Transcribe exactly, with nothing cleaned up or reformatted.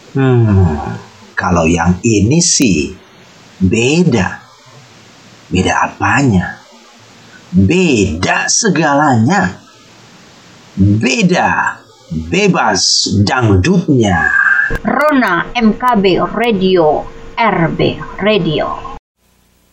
Hmm, kalau yang ini sih beda. Beda apanya? Beda segalanya. Beda, bebas dangdutnya. Rona M K B Radio, R B Radio.